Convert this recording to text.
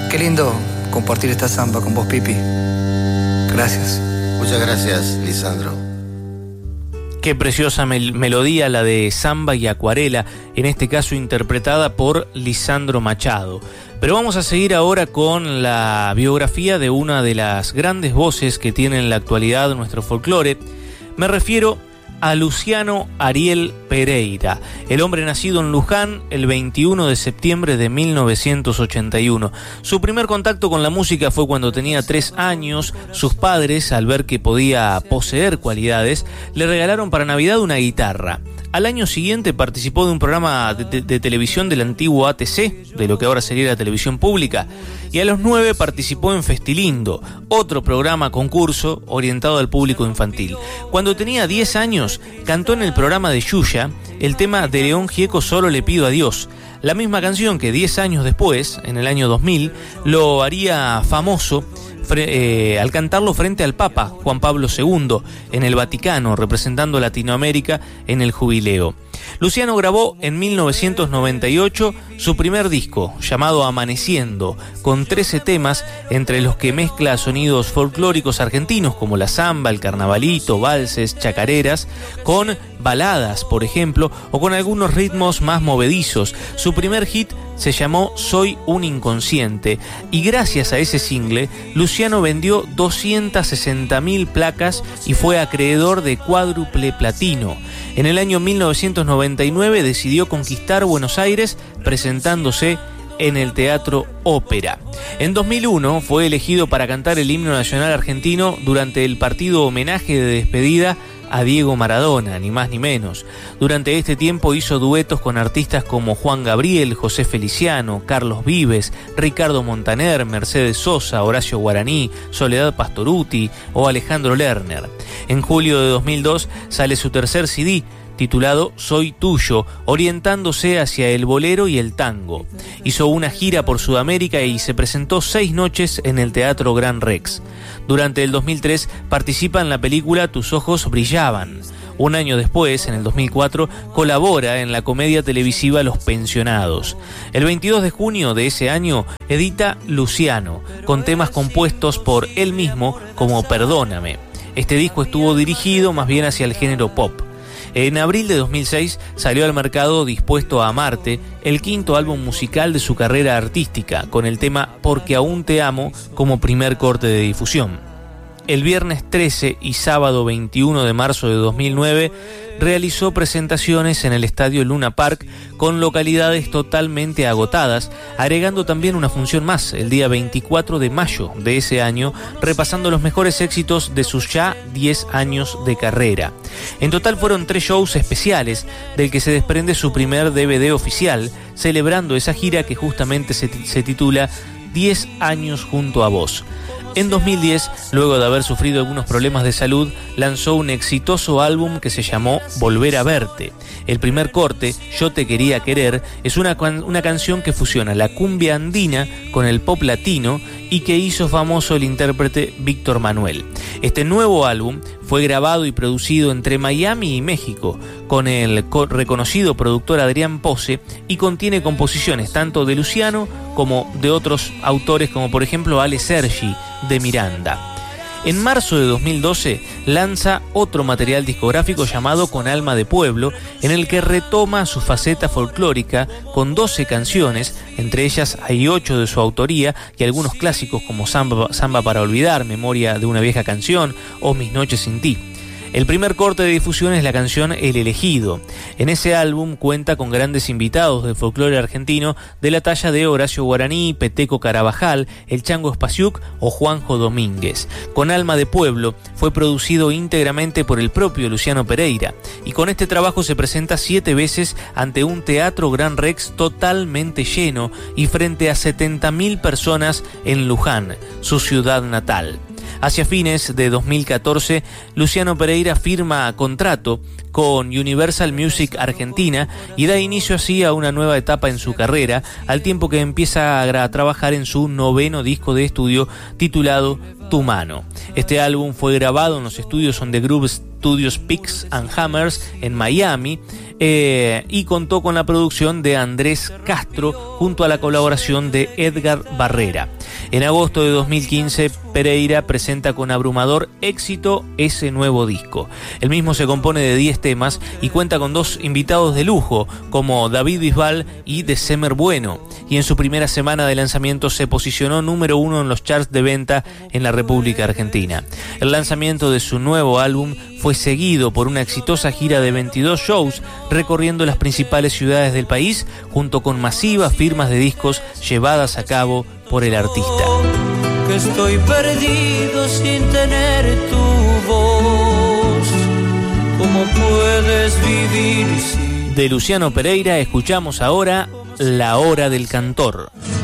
Qué lindo compartir esta samba con vos, Pipi. Gracias. Muchas gracias, Lisandro. Qué preciosa melodía la de Samba y Acuarela, en este caso interpretada por Lisandro Machado. Pero vamos a seguir ahora con la biografía de una de las grandes voces que tiene en la actualidad nuestro folclore. Me refiero a Luciano Ariel Pereira, el hombre nacido en Luján el 21 de septiembre de 1981. Su primer contacto con la música fue cuando tenía 3 años. Sus padres, al ver que podía poseer cualidades, le regalaron para Navidad una guitarra. Al año siguiente participó de un programa de televisión del antiguo ATC, de lo que ahora sería la televisión pública, y a los 9 participó en Festilindo, otro programa concurso orientado al público infantil. Cuando tenía 10 años, cantó en el programa de Yuya el tema de León Gieco Solo le pido a Dios, la misma canción que 10 años después, en el año 2000, lo haría famoso al cantarlo frente al Papa Juan Pablo II en el Vaticano, representando a Latinoamérica en el jubileo. Luciano grabó en 1998 su primer disco, llamado Amaneciendo, con 13 temas, entre los que mezcla sonidos folclóricos argentinos como la samba, el carnavalito, valses, chacareras, con baladas, por ejemplo, o con algunos ritmos más movedizos. Su primer hit se llamó Soy un inconsciente, y gracias a ese single, Luciano vendió 260.000 placas y fue acreedor de cuádruple platino. En el año 1999 decidió conquistar Buenos Aires presentándose en el Teatro Ópera. En 2001 fue elegido para cantar el himno nacional argentino durante el partido homenaje de despedida a Diego Maradona, ni más ni menos. Durante este tiempo hizo duetos con artistas como Juan Gabriel, José Feliciano, Carlos Vives, Ricardo Montaner, Mercedes Sosa, Horacio Guaraní, Soledad Pastorutti o Alejandro Lerner. En julio de 2002 sale su tercer CD, titulado Soy Tuyo, orientándose hacia el bolero y el tango. Hizo una gira por Sudamérica y se presentó 6 noches en el Teatro Gran Rex. Durante el 2003 participa en la película Tus ojos brillaban. Un año después, en el 2004, colabora en la comedia televisiva Los Pensionados. El 22 de junio de ese año edita Luciano, con temas compuestos por él mismo como Perdóname. Este disco estuvo dirigido más bien hacia el género pop. En abril de 2006 salió al mercado Dispuesto a Amarte, el quinto álbum musical de su carrera artística, con el tema Porque aún te amo como primer corte de difusión. El viernes 13 y sábado 21 de marzo de 2009 realizó presentaciones en el Estadio Luna Park con localidades totalmente agotadas, agregando también una función más el día 24 de mayo de ese año, repasando los mejores éxitos de sus ya 10 años de carrera. En total fueron 3 shows especiales, del que se desprende su primer DVD oficial, celebrando esa gira que justamente se titula 10 años junto a vos. En 2010, luego de haber sufrido algunos problemas de salud, lanzó un exitoso álbum que se llamó Volver a Verte. El primer corte, Yo te quería querer, es una canción que fusiona la cumbia andina con el pop latino y que hizo famoso el intérprete Víctor Manuel. Este nuevo álbum fue grabado y producido entre Miami y México con el reconocido productor Adrián Pose y contiene composiciones tanto de Luciano como de otros autores como por ejemplo Ale Sergi de Miranda. En marzo de 2012 lanza otro material discográfico llamado Con Alma de Pueblo, en el que retoma su faceta folclórica con 12 canciones, entre ellas hay 8 de su autoría y algunos clásicos como Samba para olvidar, Memoria de una vieja canción o Mis noches sin ti. El primer corte de difusión es la canción El Elegido. En ese álbum cuenta con grandes invitados del folclore argentino de la talla de Horacio Guaraní, Peteco Carabajal, El Chango Espasiuk o Juanjo Domínguez. Con Alma de Pueblo fue producido íntegramente por el propio Luciano Pereira y con este trabajo se presenta 7 veces ante un Teatro Gran Rex totalmente lleno y frente a 70.000 personas en Luján, su ciudad natal. Hacia fines de 2014, Luciano Pereira firma contrato con Universal Music Argentina y da inicio así a una nueva etapa en su carrera, al tiempo que empieza a trabajar en su 9º disco de estudio titulado Tu Mano. Este álbum fue grabado en los estudios On The Groove Studios Picks and Hammers en Miami y contó con la producción de Andrés Castro junto a la colaboración de Edgar Barrera. En agosto de 2015, Pereira presenta con abrumador éxito ese nuevo disco. El mismo se compone de 10 temas y cuenta con 2 invitados de lujo, como David Bisbal y December Bueno, y en su primera semana de lanzamiento se posicionó número 1 en los charts de venta en la República Argentina. El lanzamiento de su nuevo álbum fue seguido por una exitosa gira de 22 shows recorriendo las principales ciudades del país, junto con masivas firmas de discos llevadas a cabo por el artista. Que estoy perdido sin tener tu voz. ¿Cómo puedes vivir sin... De Luciano Pereira escuchamos ahora La Hora del Cantor.